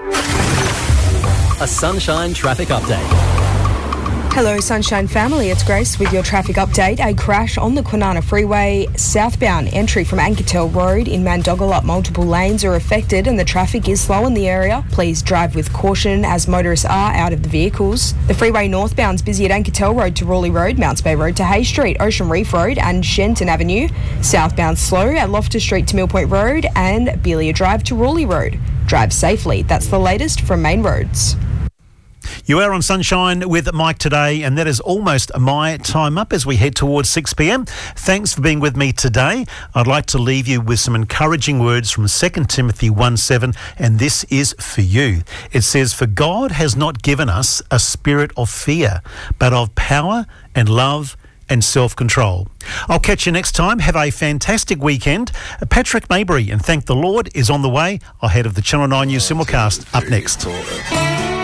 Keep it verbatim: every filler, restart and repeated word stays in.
A Sunshine Traffic Update. Hello Sunshine family, it's Grace with your traffic update. A crash on the Kwinana Freeway southbound entry from Anketel Road in Mandogalup. Multiple lanes are affected and the traffic is slow in the area. Please drive with caution as motorists are out of the vehicles. The freeway northbound's busy at Anketel Road to Rawley Road, Mounts Bay Road to Hay Street, Ocean Reef Road and Shenton Avenue. Southbound slow at Loftus Street to Mill Point Road and Belia Drive to Rawley Road. Drive safely. That's the latest from Main Roads. You are on Sunshine with Mike today, and that is almost my time up as we head towards six p m. Thanks for being with me today. I'd like to leave you with some encouraging words from Second Timothy one seven, and this is for you. It says, "For God has not given us a spirit of fear, but of power and love and self-control." I'll catch you next time. Have a fantastic weekend. Patrick Maybury and Thank the Lord is on the way ahead of the Channel nine News simulcast up next.